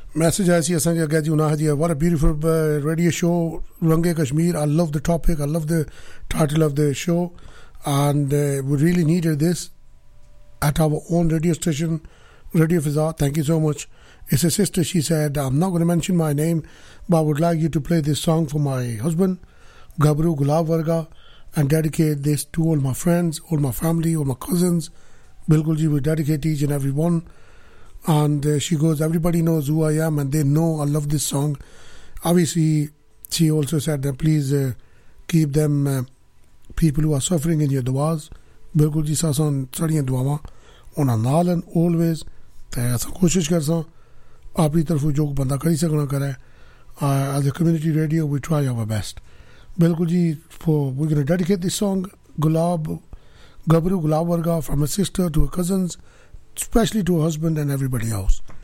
Message आया सी असांखे अॻे जी उनाह जी what a beautiful radio show Range Kashmir. I love the topic, I love the title of the show, and we really needed this at our own radio station, Radio Fiza. Thank you so much. It's a sister. She said, I'm not going to mention my name, but I would like you to play this song for my husband Gabru Gulab Varga and dedicate this to all my friends, all my family, all my cousins. Bilkul ji, we dedicate each and every one. And she goes, everybody knows who I am and they know I love this song. Obviously, she also said that please keep them people who are suffering in your duas. Bilkul ji sasan sadiyan duawa ona naal and always te asa koshish karsa apni tarfu jo banda kari sakna kare. As a community radio, we try our best. Bilkul ji, we're going to dedicate this song Gabru Gulab Varga, from her sister to her cousins, especially to her husband and everybody else.